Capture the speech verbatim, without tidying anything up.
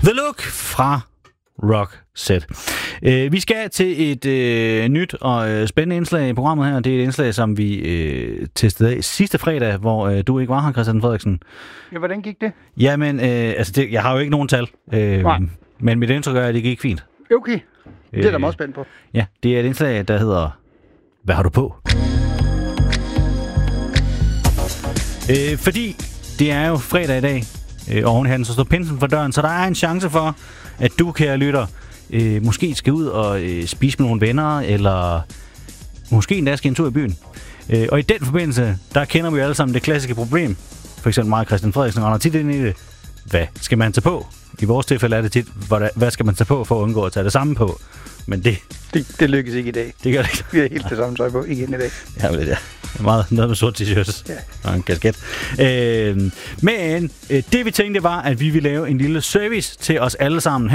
The Look fra Roxette. Øh, vi skal til et øh, nyt og øh, spændende indslag i programmet her. Det er et indslag, som vi øh, testede af sidste fredag, hvor øh, du ikke var her, Christian Frederiksen. Ja, hvordan gik det? Jamen, øh, altså det, jeg har jo ikke nogen tal, øh, men mit indtryk er, at det gik fint. Okay, det er der meget spændt på. Ja, det er et indslag, der hedder Hvad har du på? Øh, fordi det er jo fredag i dag, øh, og oven i hatten, så står pinsen for døren, så der er en chance for, at du, kære lytter, øh, måske skal ud og øh, spise med nogle venner, eller måske endda skal en tur i byen. Øh, og i den forbindelse, der kender vi jo alle sammen det klassiske problem. For eksempel mig og Christian Frederiksen render tit ind i det. Hvad skal man tage på? I vores tilfælde er det tit, hvad skal man tage på for at undgå at tage det samme på? Men det... Det, det lykkes ikke i dag. Det gør det ikke. Vi har helt det samme tøj på igen i dag. Ja, men det er meget noget med sort t-shirts. Ja. Og en kasket. Øh, men øh, det vi tænkte var, at vi ville lave en lille service til os alle sammen